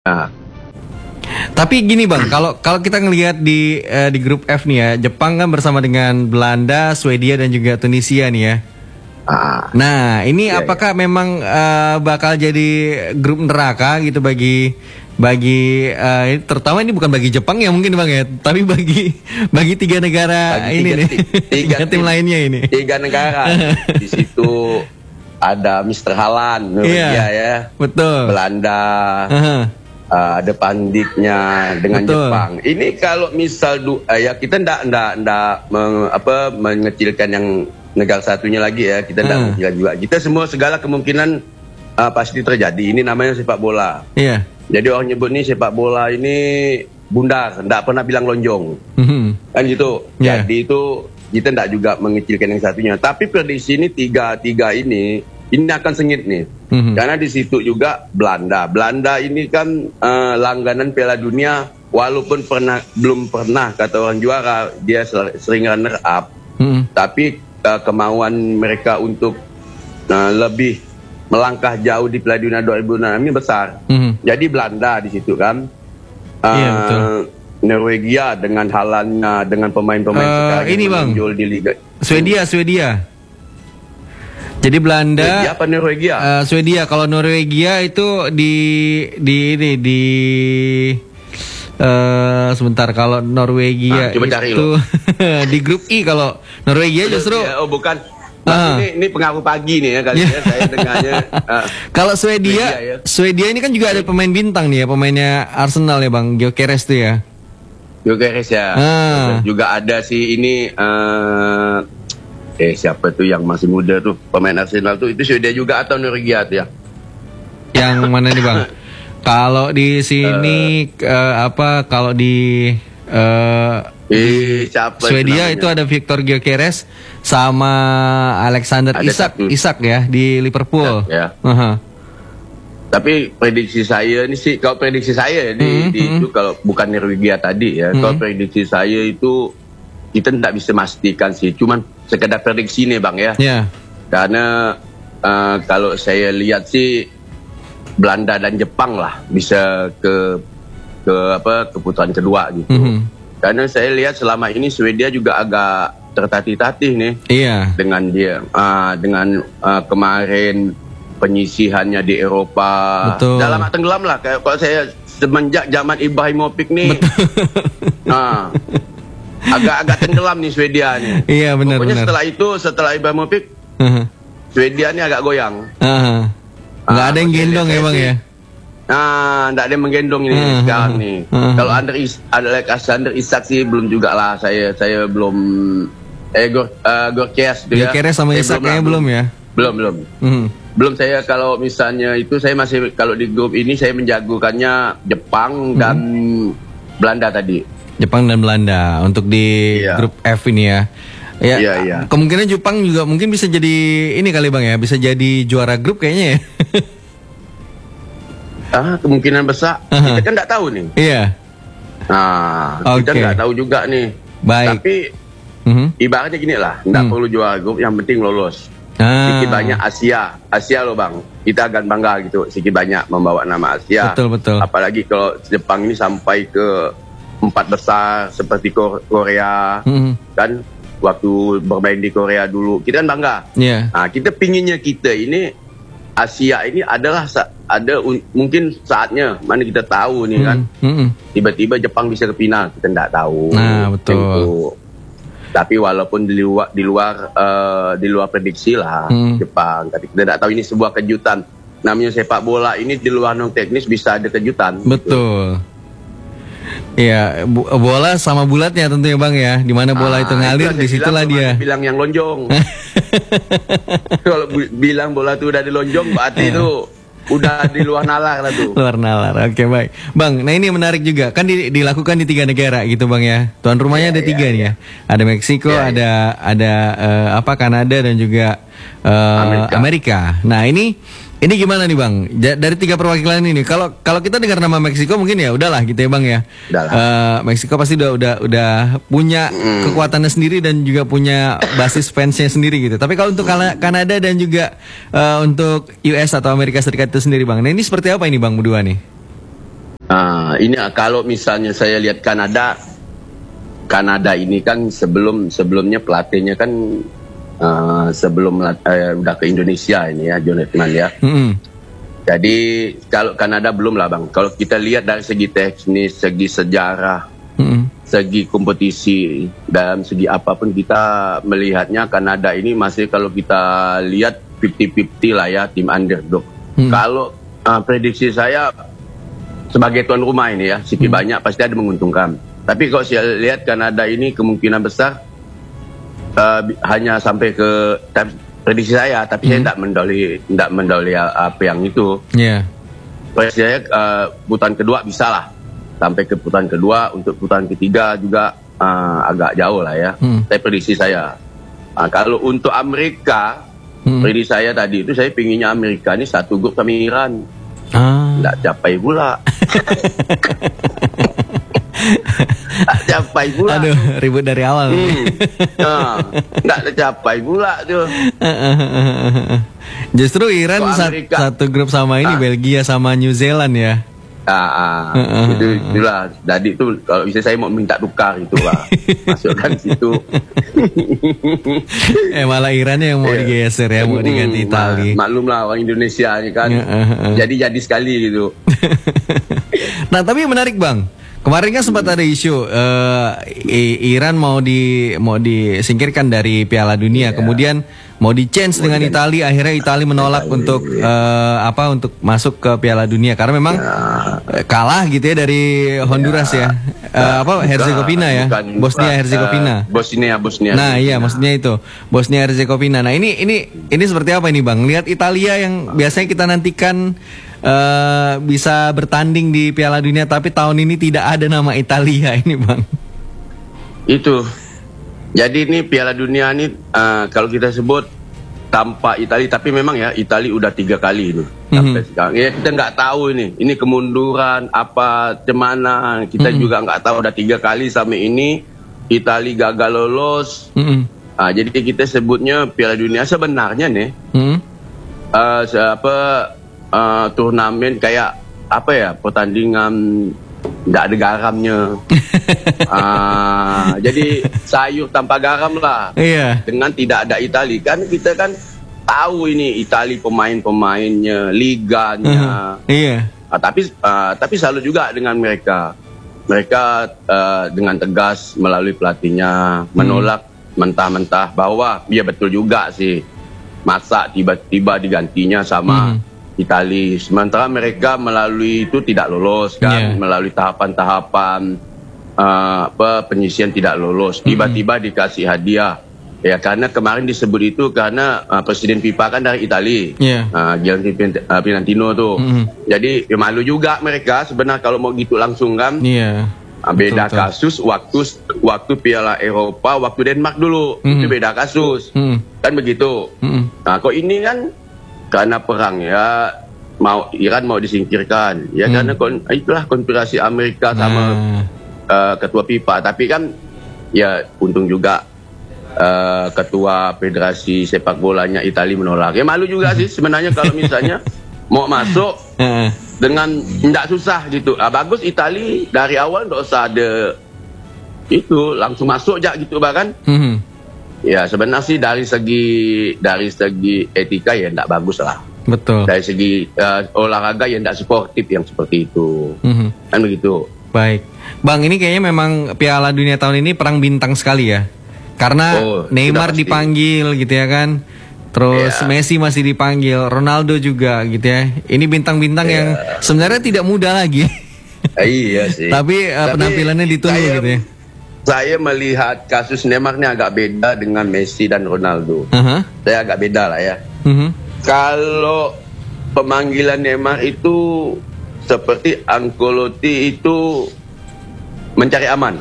Nah, Tapi gini bang, kalau kalau kita ngelihat di grup F nih ya, Jepang kan bersama dengan Belanda, Swedia dan juga Tunisia nih ya. Nah, ini iya, apakah memang bakal jadi grup neraka gitu bagi terutama ini bukan bagi Jepang ya mungkin bang ya, tapi bagi tiga negara bagi ini tiga nih, tim, tiga tim lainnya ini. tiga negara. Di situ ada Mr. Haaland, Norwegia ya, betul. Belanda, Aha, ada pandiknya dengan Betul. Jepang. Ini kalau misal ya kita ndak mengecilkan yang negara satunya lagi ya, kita ndak mengecilkan juga. Kita semua segala kemungkinan pasti terjadi. Ini namanya sepak bola. Iya. Jadi orang nyebut nih sepak bola ini bundar, ndak pernah bilang lonjong. Mhm. Kan gitu. Yeah. Jadi itu kita ndak juga mengecilkan yang satunya. Tapi prediksi ini tiga ini akan sengit nih. Karena di situ juga Belanda. Belanda ini kan langganan Piala Dunia, walaupun belum pernah kata orang juara, dia sering runner up. Tapi kemauan mereka untuk lebih melangkah jauh di Piala Dunia 2006 ini besar. Jadi Belanda di situ kan. Iya, betul. Norwegia dengan Haalandnya, dengan pemain-pemain sekarang ini, yang Bang. menonjol di Liga. Swedia. Jadi Belanda, Norwegia apa Norwegia? Swedia. Kalau Norwegia itu sebentar, kalau Norwegia Coba cari itu di grup I. Kalau Norwegia justru Oh bukan. Ini pengaruh pagi nih ya kali ya saya dengarnya. kalau Swedia, ya. Swedia ini kan juga ada pemain bintang nih ya, pemainnya Arsenal ya Bang, Gyökeres tuh ya. Gyökeres ya. Juga ada si ini siapa tuh yang masih muda tuh pemain Arsenal tuh, itu Swedia juga atau Norwegia tuh ya? Yang mana nih Bang? Kalau di sini kalau di siapa Swedia namanya? itu ada Victor Gyökeres sama Alexander Ada satu. Isak ya di Liverpool. Ya. Aha. Tapi prediksi saya ini sih, kalau prediksi saya itu kalau bukan Norwegia tadi ya, kalau prediksi saya itu kita tidak bisa memastikan sih, cuman sekedar prediksi nih Bang ya. Ya. Karena kalau saya lihat sih Belanda dan Jepang lah bisa ke putaran kedua gitu. Karena saya lihat selama ini Swedia juga agak tertatih-tatih nih. Iya. Dengan dia dengan kemarin penyisihannya di Eropa. Betul. Dalam tenggelam lah kalau saya semenjak zaman Ibrahimovic nih. Agak tenggelam nih Swedia nih. Iya benar. Pokoknya setelah Ibrahimovic Swedia nih agak goyang. Nggak ada yang gendong ya Bang ya. Nggak ada yang menggendong ini sekarang nih. Kalau Alexander Isak sih belum juga lah. Saya belum. Gyökeres tuh ya. Gyökeres sama Isak kayaknya belum ya. Belum. Belum. Saya kalau misalnya itu saya masih, kalau di grup ini saya menjagokannya Jepang dan Belanda tadi. Jepang dan Belanda untuk di grup F ini ya. Iya. Kemungkinan Jepang juga mungkin bisa jadi ini kali Bang ya, bisa jadi juara grup kayaknya ya. Kemungkinan besar. Kita kan nggak tahu nih. Iya. Kita nggak tahu juga nih. Baik. Tapi ibaratnya gini lah, nggak perlu juara grup, yang penting lolos. Sedikit banyak Asia loh Bang. Kita akan bangga gitu, sedikit banyak membawa nama Asia. Betul. Apalagi kalau Jepang ini sampai ke 4 besar seperti Korea, kan waktu bermain di Korea dulu, kita kan bangga. Iya. Kita pinginnya kita ini Asia ini adalah mungkin saatnya, mana kita tahu nih kan, tiba-tiba Jepang bisa ke final, kita nggak tahu. Betul. Tentu. Tapi walaupun di luar prediksi lah Jepang, tapi kita tidak tahu, ini sebuah kejutan. Namanya sepak bola ini di luar non teknis bisa ada kejutan. Betul. Iya, bola sama bulatnya tentunya Bang ya. Di mana bola itu ngalir, di situlah dia. Bilang yang lonjong. Kalau bilang bola itu udah di lonjong, berarti itu udah di luar nalar lah tuh. Luar nalar. Oke, baik. Bang, nah ini menarik juga. Kan dilakukan di 3 negara gitu Bang ya. Tuan rumahnya ada 3 nih ya. Ada Meksiko, ada Kanada dan juga Amerika. Nah, ini gimana nih Bang? Dari 3 perwakilan ini, kalau kita dengar nama Meksiko mungkin ya udahlah gitu ya Bang ya. Meksiko pasti udah punya kekuatannya sendiri dan juga punya basis fansnya sendiri gitu. Tapi kalau untuk Kanada dan juga untuk US atau Amerika Serikat itu sendiri Bang, nah ini seperti apa ini Bang berdua nih? Ini kalau misalnya saya lihat Kanada ini kan sebelumnya pelatihnya kan sebelum udah ke Indonesia ini ya, Jonathan ya. Jadi kalau Kanada belum lah Bang. Kalau kita lihat dari segi teknis, segi sejarah, segi kompetisi, dan segi apapun kita melihatnya Kanada ini masih kalau kita lihat 50-50 lah ya, tim underdog. Kalau prediksi saya sebagai tuan rumah ini ya, sedikit banyak pasti ada menguntungkan. Tapi kalau saya lihat Kanada ini kemungkinan besar hanya sampai ke prediksi saya, tapi saya tidak mendolhi apa yang itu. Prediksi saya putaran kedua bisa lah, sampai ke putaran kedua. Untuk putaran ketiga juga agak jauh lah ya. Tapi prediksi saya. Kalau untuk Amerika, prediksi saya tadi itu saya pinginnya Amerika ini satu grup sama Iran. Tidak capai pula. Tak capai pula. Aduh, ribut dari awal. Tak capai pula tuh. Justru Iran satu grup sama ini, Belgia sama New Zealand ya. Itulah. Jadi itu kalau bisa saya mau minta tukar itulah. Masukkan situ. Malah Iran yang mau digeser ya, mau diganti Itali. Maklum lah orang Indonesia ini kan. Jadi sekali gitu. Nah, tapi menarik Bang. Kemarin kan sempat ada isu Iran mau disingkirkan dari Piala Dunia, kemudian mau di-change dengan Italia. Akhirnya Italia menolak untuk untuk masuk ke Piala Dunia karena memang kalah gitu ya dari Honduras ya. Herzegovina ya. Bosnia Herzegovina. Bosnia. Nah, iya maksudnya itu. Bosnia Herzegovina. Nah, ini seperti apa ini Bang? Lihat Italia yang biasanya kita nantikan bisa bertanding di Piala Dunia, tapi tahun ini tidak ada nama Italia ini Bang. Itu. Jadi ini Piala Dunia ini kalau kita sebut tanpa Italia, tapi memang ya Italia udah 3 kali ini sampai sekarang. Ya kita nggak tahu ini kemunduran apa cemana, kita juga nggak tahu. Udah 3 kali sampai ini Italia gagal lolos. Jadi kita sebutnya Piala Dunia sebenarnya nih turnamen kayak apa ya, pertandingan nggak ada garamnya. Jadi sayur tanpa garam lah. Dengan tidak ada Italia kan kita kan tahu ini Italia pemain-pemainnya, liganya. Tapi selalu juga dengan mereka dengan tegas melalui pelatihnya menolak mentah-mentah bahwa ya betul juga sih, masa tiba-tiba digantinya sama Italia, sementara mereka melalui itu tidak lolos kan, melalui tahapan-tahapan penyisian tidak lolos, tiba-tiba dikasih hadiah ya, karena kemarin disebut itu karena Presiden FIFA kan dari Italia, Gianni Infantino tuh. Jadi ya malu juga mereka sebenarnya kalau mau gitu langsung kan. Beda betul. Kasus waktu Piala Eropa, waktu Denmark dulu itu beda kasus kan begitu. Nah kok ini kan karena perang ya, Iran mau disingkirkan ya, karena itulah konspirasi Amerika sama ketua FIFA. Tapi kan ya untung juga ketua federasi sepak bolanya Italia menolak. Ya malu juga sih sebenarnya kalau misalnya mau masuk dengan tidak susah gitu. Bagus Italia dari awal tidak usah ada itu, langsung masuk aja gitu bahkan. Ya sebenarnya sih dari segi etika ya tidak bagus lah. Betul. Dari segi olahraga ya tidak sportif yang seperti itu. Kan begitu. Baik, Bang, ini kayaknya memang Piala Dunia tahun ini perang bintang sekali ya. Karena Neymar dipanggil gitu ya kan. Terus Messi masih dipanggil, Ronaldo juga gitu ya. Ini bintang-bintang yang sebenarnya tidak muda lagi. Iya sih. Tapi penampilannya ditunggu gitu ya. Saya melihat kasus Neymar ini agak beda dengan Messi dan Ronaldo. Saya agak beda lah ya. Kalau pemanggilan Neymar itu seperti Ancelotti itu mencari aman.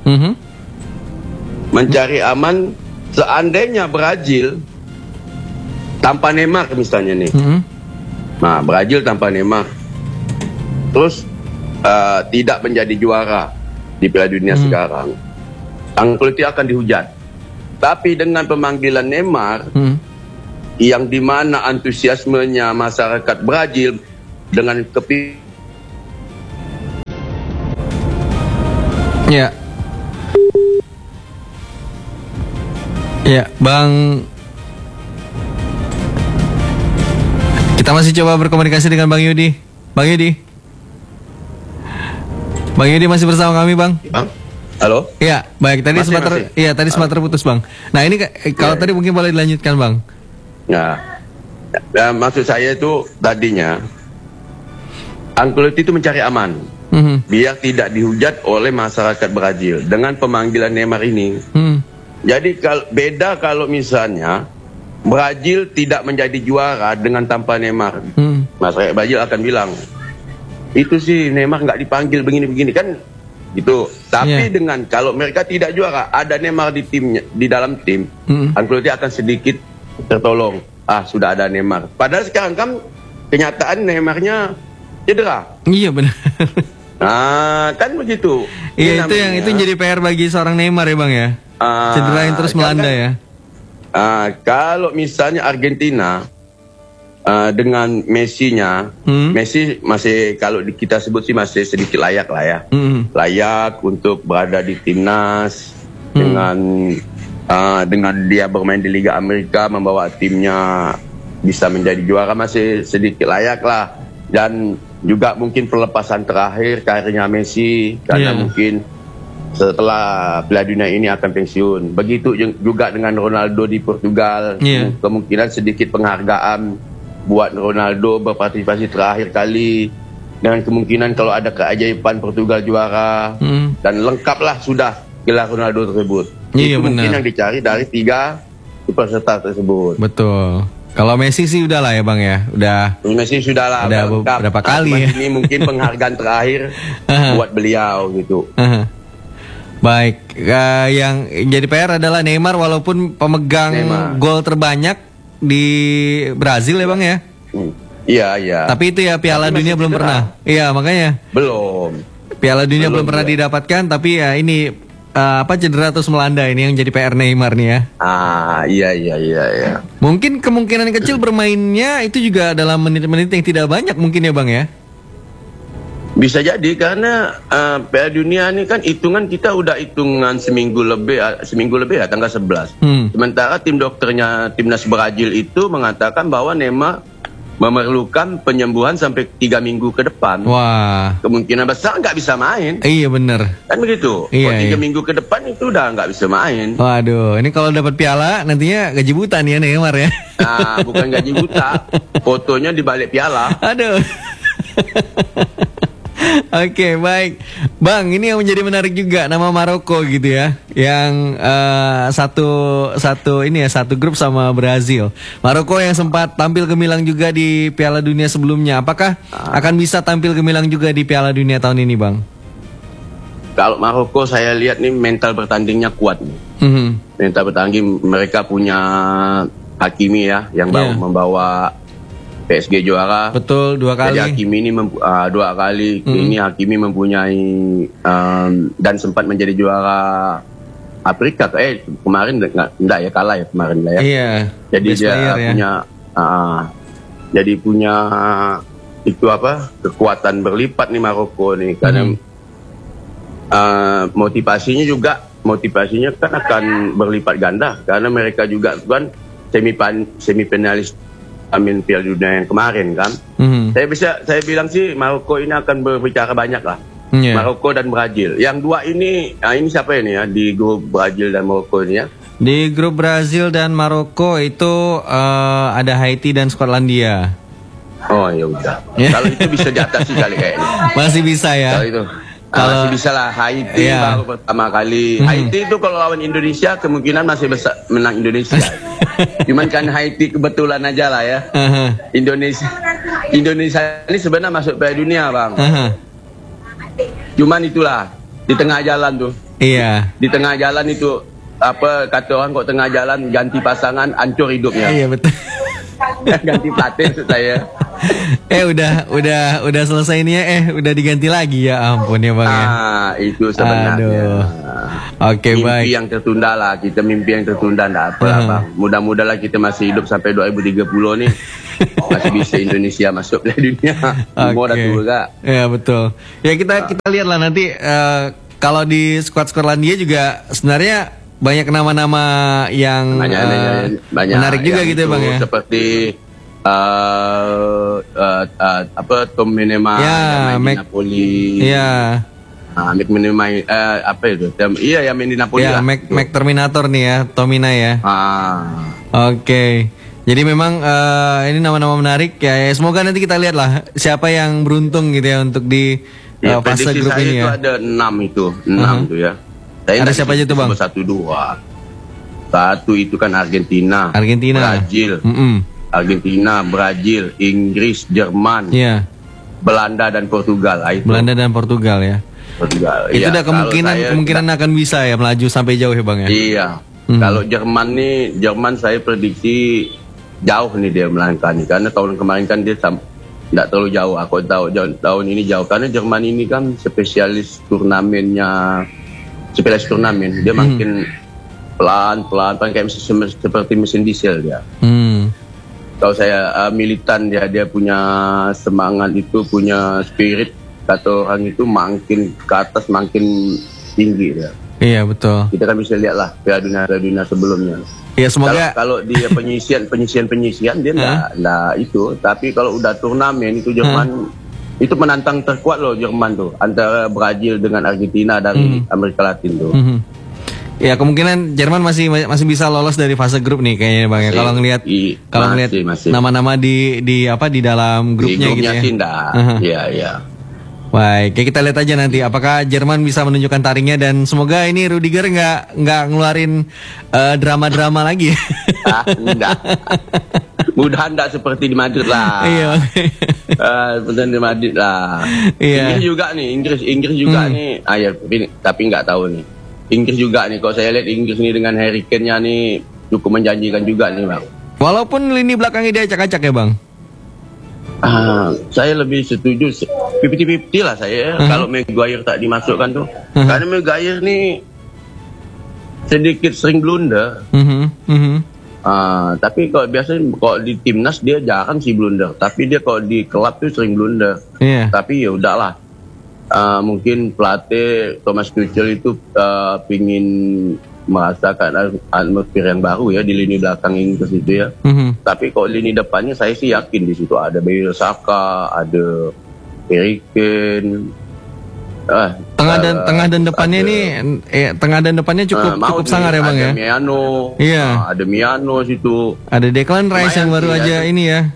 Mencari aman, seandainya Brazil tanpa Neymar misalnya nih. Nah, Brazil tanpa Neymar terus tidak menjadi juara di Piala Dunia sekarang, Ancelotti akan dihujat. Tapi dengan pemanggilan Neymar yang dimana antusiasmenya masyarakat Brazil dengan Ya. Ya, Bang. Kita masih coba berkomunikasi dengan Bang Yudi. Bang Yudi. Bang Yudi masih bersama kami, Bang. Bang. Halo? Iya, baik. Tadi sempat terputus, Bang. Nah, ini kalau tadi mungkin boleh dilanjutkan, Bang. Nah, maksud saya itu tadinya Ancelotti itu mencari aman. Biar tidak dihujat oleh masyarakat Brazil dengan pemanggilan Neymar ini. Jadi beda kalau misalnya Brazil tidak menjadi juara dengan tanpa Neymar. Masyarakat Brazil akan bilang, itu sih Neymar nggak dipanggil begini-begini kan gitu. Tapi dengan kalau mereka tidak juara, ada Neymar di dalam tim, Ancelotti akan sedikit tertolong. Sudah ada Neymar. Padahal sekarang kan kenyataan Neymarnya cedera. Iya benar. Kan begitu. Iya, itu yang jadi PR bagi seorang Neymar ya, Bang ya. Cedera yang terus melanda ya. Kalau misalnya Argentina dengan Messi-nya, Messi masih kalau kita sebut sih masih sedikit layak lah ya. Layak untuk berada di timnas dengan dia bermain di Liga Amerika, membawa timnya bisa menjadi juara, masih sedikit layak lah. Dan juga mungkin pelepasan terakhir karirnya Messi, karena mungkin setelah Piala Dunia ini akan pensiun. Begitu juga dengan Ronaldo di Portugal. Kemungkinan sedikit penghargaan buat Ronaldo berpartisipasi terakhir kali, dengan kemungkinan kalau ada keajaiban Portugal juara, dan lengkaplah sudah gelar Ronaldo tersebut. Itu mungkin yang dicari dari 3 superstar tersebut. Betul. Kalau Messi sih udah lah ya, Bang ya. Messi sudah lah. Udah beberapa kali ya. Ini mungkin penghargaan terakhir buat beliau gitu. Baik, yang jadi PR adalah Neymar, walaupun pemegang gol terbanyak di Brazil ya, Bang ya. Iya. Tapi itu ya Piala Dunia belum pernah. Iya, makanya. Belum. Piala Dunia belum pernah didapatkan, tapi ya ini cedera terus melanda, ini yang jadi PR Neymar nih ya. Iya. Mungkin kemungkinan kecil bermainnya itu juga dalam menit-menit yang tidak banyak mungkin ya, Bang ya. Bisa jadi karena Piala Dunia ini kan hitungan kita udah hitungan seminggu lebih ya, tanggal 11. Sementara tim dokternya timnas Brazil itu mengatakan bahwa Neymar memerlukan penyembuhan sampai 3 minggu ke depan. Wah. Kemungkinan besar nggak bisa main. Iya benar. Kan begitu. Iya, 3 minggu ke depan itu udah nggak bisa main. Waduh, ini kalau dapat piala nantinya gaji buta nih ya Neymar ya. Bukan gaji buta, fotonya di balik piala. Aduh. Oke, baik. Bang, ini yang menjadi menarik juga nama Maroko gitu ya. Yang satu grup sama Brazil. Maroko yang sempat tampil gemilang juga di Piala Dunia sebelumnya. Apakah akan bisa tampil gemilang juga di Piala Dunia tahun ini, Bang? Kalau Maroko saya lihat nih mental bertandingnya kuat nih. Mental bertanding, mereka punya Hakimi ya yang membawa PSG juara. Betul, 2 kali. Jadi Hakimi ini 2 kali. Ini Hakimi mempunyai dan sempat menjadi juara Afrika. Kemarin enggak ya, kalah ya kemarin lah ya. Iya. Jadi dia punya jadi punya itu kekuatan berlipat nih Maroko nih, karena motivasinya kan akan berlipat ganda karena mereka juga kan semifinalis Piala Dunia yang kemarin kan. Saya bilang sih Maroko ini akan berbicara banyak lah. Maroko dan Brazil. Yang 2 ini siapa ini ya di grup Brazil dan Maroko ini ya? Di grup Brazil dan Maroko itu ada Haiti dan Skotlandia. Oh ya udah. Kalau itu bisa diatasi kali kayaknya. Masih bisa ya. Kalau itu masih bisa lah. Haiti baru pertama kali. Haiti itu kalau lawan Indonesia kemungkinan masih besar menang Indonesia. Cuman kan Haiti kebetulan aja lah ya. Indonesia ini sebenarnya masuk Piala Dunia, Bang. Cuman itulah di tengah jalan tuh. Iya. Di tengah jalan itu kata orang kok tengah jalan ganti pasangan hancur hidupnya. Iya betul. Ganti pelatih saya. Udah selesai ini ya, udah diganti lagi ya, ampun ya Bang ya. Itu sebenarnya. Oke, baik. Mimpi yang tertunda lah, mimpi yang tertunda enggak apa lah Bang. Mudah-mudahan lah kita masih hidup sampai 2030 nih. Masih bisa Indonesia masuk Piala Dunia. Mau dah juga. Ya betul. Ya kita lihat lah nanti kalau di skuad Skotlandia juga sebenarnya banyak nama-nama yang menarik juga gitu ya Bang ya. Seperti Tom Minema yang main di Napoli. Iya. Apa itu? Iya, yang main di Napoli. Ya, Mac Terminator nih ya, Tomina ya. Oke. Jadi memang ini nama-nama menarik ya. Semoga nanti kita lihat lah siapa yang beruntung gitu ya untuk di fase grup ini ya. Itu ada 6 itu ya. Ada siapa aja tuh Bang? 1, 2. Satu itu kan Argentina. Brazil. Argentina, Brazil, Inggris, Jerman, Belanda dan Portugal. Belanda dan Portugal ya. Itu udah kemungkinan akan bisa ya melaju sampai jauh ya Bang ya. Iya. Kalau Jerman saya prediksi jauh nih dia melangkah nih, karena tahun kemarin kan dia tidak terlalu jauh. Aku tahu tahun ini jauh karena Jerman ini kan spesialis turnamen. Dia makin pelan kayak seperti mesin diesel dia. Kalau saya militan dia punya semangat itu, punya spirit, kata orang itu makin ke atas makin tinggi dia. Iya betul. Kita kan bisa lihat lah Piala Dunia sebelumnya. Iya semoga. Kalau dia penyisian dia enggak itu. Tapi kalau udah turnamen itu Jerman itu menantang terkuat loh Jerman tuh, antara Brazil dengan Argentina dari Amerika Latin tuh. Ya kemungkinan Jerman masih bisa lolos dari fase grup nih kayaknya Bang ya. Kalau ngelihat nama-nama di dalam grupnya gitu ya. Iya. Baik, kita lihat aja nanti apakah Jerman bisa menunjukkan taringnya, dan semoga ini Rudiger nggak ngeluarin drama-drama lagi. Enggak. Mudah-mudahan enggak seperti di Madrid lah. Iya. Seperti di Madrid lah. Iya. Inggris juga nih. Tapi nggak tahu nih. Inggris juga nih, kalau saya lihat Inggris nih dengan Harry Kane-nya nih cukup menjanjikan juga nih Bang. Walaupun lini belakangnya dia acak-acak ya Bang. Saya lebih setuju 50-50 lah saya kalau Maguire tak dimasukkan tuh. Karena Maguire nih sedikit sering blunder. Tapi kalau biasanya kalau di timnas dia jarang sih blunder, tapi dia kalau di klub tuh sering blunder. Tapi ya udahlah. Mungkin pelatih Thomas Tuchel itu pingin merasakan atmosfer yang baru ya di lini belakang Inggris itu ya. Tapi kalau lini depannya saya sih yakin di situ ada Bukayo Saka, ada Harry Kane. Tengah dan depannya tengah dan depannya cukup sangar ya Bang ya. Ada Miano. Iya. Ada Miano situ. Ada Declan Rice yang baru aja ini ya.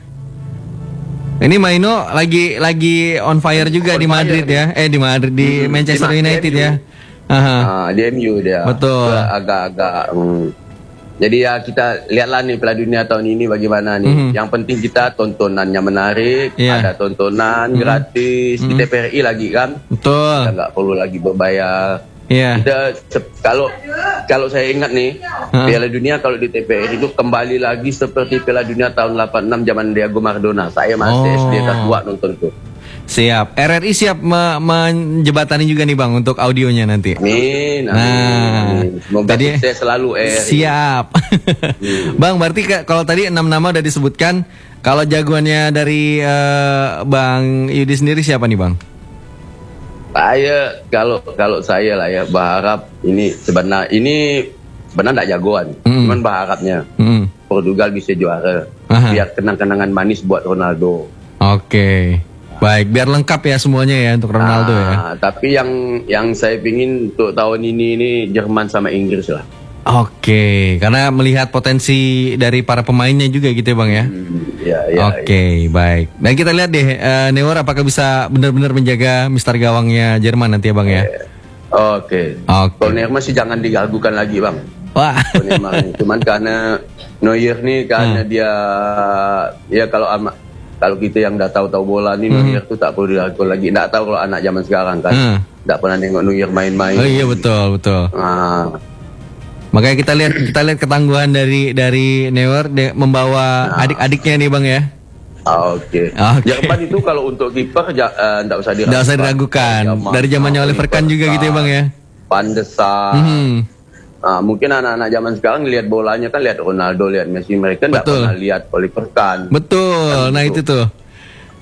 Ini Maino lagi on fire juga di Madrid ya. Di Madrid di Manchester United ya. Di MU dia. Betul. Agak-agak. Jadi ya kita lihatlah nih Piala Dunia tahun ini bagaimana nih. Yang penting kita tontonannya menarik, ada tontonan gratis di TVRI lagi kan. Betul. Kita nggak perlu lagi berbayar. Kita kalau saya ingat nih Piala Dunia kalau di TVRI itu kembali lagi seperti Piala Dunia tahun 86 zaman Diego Maradona. Saya masih SD tua nonton tuh. Siap. RRI siap menjebatani juga nih Bang untuk audionya nanti. Amin. Semoga sukses selalu RRI. Siap. Bang, berarti kalau tadi 6 nama udah disebutkan, kalau jagoannya dari Bang Yudi sendiri siapa nih Bang? Saya kalau saya lah ya berharap ini sebenarnya tidak jagoan, cuman berharapnya Portugal bisa juara. Biar kenang-kenangan manis buat Ronaldo. Oke. Baik, biar lengkap ya semuanya ya untuk Ronaldo ya. Tapi yang saya pingin untuk tahun ini Jerman sama Inggris lah. Oke, karena melihat potensi dari para pemainnya juga gitu ya Bang ya. Oke, baik. Dan kita lihat deh Neuer apakah bisa benar-benar menjaga mister gawangnya Jerman nanti ya Bang ya. Oke. Kalau Neuer masih jangan diragukan lagi Bang. Wah. Cuman karena Neuer nih karena dia ya kalau kita yang udah tahu bola nih Neuer tuh tak perlu diragukan lagi. Nggak tahu kalau anak zaman sekarang kan. Nggak pernah nengok Neuer main-main. Oh iya betul. Makanya kita lihat ketangguhan dari Neuer membawa adik-adiknya nih Bang ya. Oke. Jerman itu kalau untuk kiper enggak usah diragukan. Dari zamannya Oliver Kahn juga gitu ya Bang ya. Van de Sar. Mungkin anak-anak zaman sekarang lihat bolanya kan lihat Ronaldo, lihat Messi, mereka enggak pernah lihat Oliver Kahn. Betul. Nah itu tuh.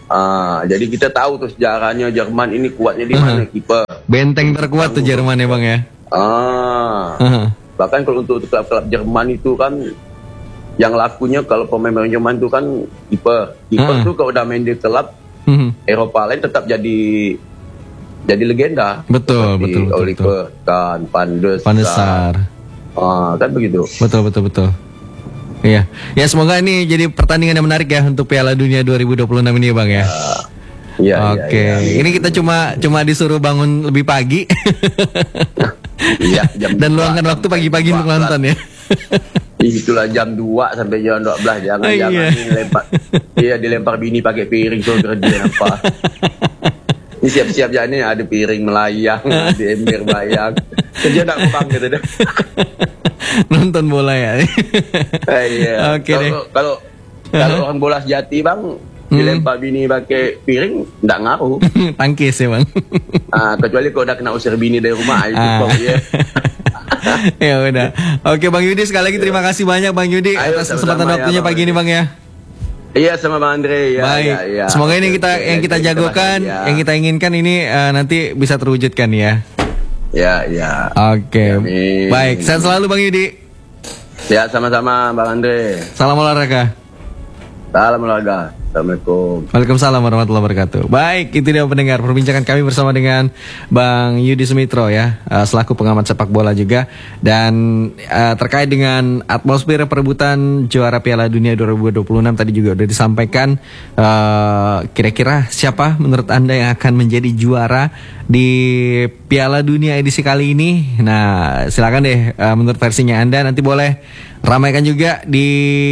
Jadi kita tahu tuh sejarahnya Jerman ini kuatnya di mana kiper. Benteng terkuat tuh Jerman ya Bang ya. Bahkan kalau untuk klub-klub Jerman itu kan yang lakunya kalau pemain Jerman itu kan kiper. Kiper tuh kalau udah main di klub Eropa lain tetap jadi legenda. Betul. Oliver Kahn, Van der Sar. Kan begitu. Betul. Iya. Ya semoga ini jadi pertandingan yang menarik ya untuk Piala Dunia 2026 ini Bang ya. Iya. Oke. Ini kita cuma disuruh bangun lebih pagi. Iya, dan luangkan waktu pagi-pagi untuk nonton ya. Itulah jam 2 sampai jam 12. Jangan dilempar bini pakai piring so kerja apa. Ini siap-siap aja nih, ada piring melayang, ada ember melayang. Kerja nak kupang gitu deh. Nonton bola ya. Iya. Oke deh. Kalau orang bola sejati Bang, dilempar bini pakai piring enggak ngaruh. Tangkis ya Bang. Kecuali kalau udah kena usir bini dari rumah itu ya. Ya udah. Oke Bang Yudi, sekali lagi terima kasih banyak Bang Yudi atas kesempatan waktunya pagi ini Bang ya. Iya sama Bang Andre ya. Baik. Ya. Semoga ini yang kita jagokan, yang kita inginkan ini nanti bisa terwujudkan ya. Ya. Oke. Baik, sehat selalu Bang Yudi. Ya, sama-sama Bang Andre. Salam olahraga. Salam olahraga. Assalamualaikum. Waalaikumsalam warahmatullahi wabarakatuh. Baik, itu dia pendengar perbincangan kami bersama dengan Bang Yudi Sumitro ya, selaku pengamat sepak bola juga, dan terkait dengan atmosfer perebutan juara Piala Dunia 2026 tadi juga udah disampaikan. Kira-kira siapa menurut Anda yang akan menjadi juara di Piala Dunia edisi kali ini? Nah, silakan deh menurut versinya Anda, nanti boleh ramaikan juga di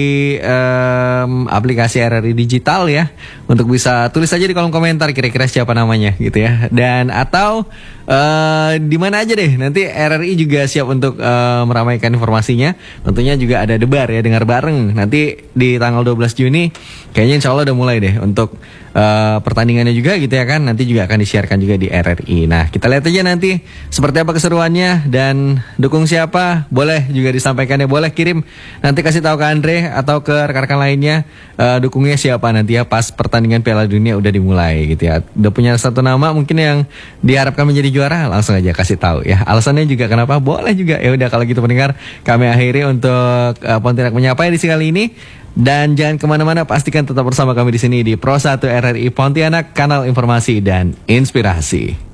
aplikasi RRI Digital ya, untuk bisa tulis saja di kolom komentar kira-kira siapa namanya gitu ya, dan atau di mana aja deh, nanti RRI juga siap untuk meramaikan informasinya. Tentunya juga ada debar ya, dengar bareng nanti di tanggal 12 Juni kayaknya insya Allah udah mulai deh untuk pertandingannya juga gitu ya kan, nanti juga akan disiarkan juga di RRI. Nah kita lihat aja nanti seperti apa keseruannya, dan dukung siapa boleh juga disampaikan ya, boleh kirim nanti kasih tahu ke Andre atau ke rekan-rekan lainnya dukungnya siapa nanti ya pas pertandingan Piala Dunia udah dimulai gitu ya. Udah punya satu nama mungkin yang diharapkan menjadi juara, langsung aja kasih tahu ya. Alasannya juga kenapa, boleh juga. Ya udah kalau gitu pendengar, kami akhiri untuk Pontianak Menyapa edisi kali ini. Dan jangan kemana-mana, pastikan tetap bersama kami di sini di Pro 1 RRI Pontianak, kanal informasi dan inspirasi.